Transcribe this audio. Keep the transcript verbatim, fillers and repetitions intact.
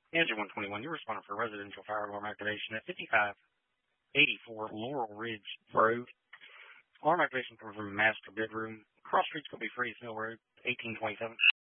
Engine one twenty-one, you're responding for residential fire alarm activation at fifty-five eighty-four Laurel Ridge Road. Alarm activation comes from master bedroom. Cross street's going to be Freeze Mill Road, eighteen twenty-seven.